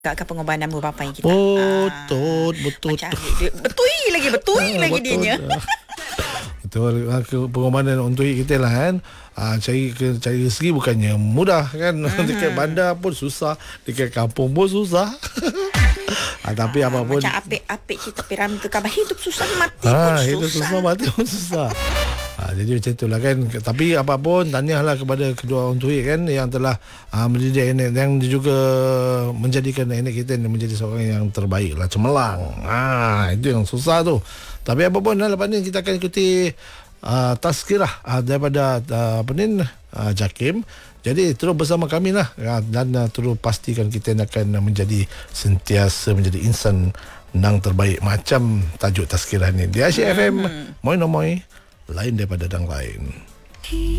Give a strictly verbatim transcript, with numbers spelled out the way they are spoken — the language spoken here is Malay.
kat pengorbanan bapa kita. Betul, Ah, betul. Macam dia betul lagi betul Ah, lagi betul. dianya. Betul. Ah, ke pengorbanan untuk kita lah kan. Ah, cari ke cari rezeki bukannya mudah kan. Mm-hmm. Dekat bandar pun susah, dekat kampung pun susah. ah, tapi Ah, apa pun macam apik-apik kita piramid tu kabar hidup susah mati ah, pun hidup susah. susah, mati pun susah. Ha, jadi macam itulah kan. Tapi apa pun tahniahlah kepada kedua orang tua kan yang telah ha, mendidik nenek, yang juga menjadikan nenek kita ni menjadi seorang yang terbaik lah, cemerlang. Ha, itu yang susah tu. Tapi apa pun lepas ni kita akan ikuti uh, tazkirah uh, daripada uh, apa ni uh, Jakim. Jadi terus bersama kami lah uh, dan uh, terus pastikan kita akan uh, menjadi sentiasa menjadi insan nang terbaik macam tajuk tazkirah ni di Asyik F M. Moi no moi, lain daripada dang lain.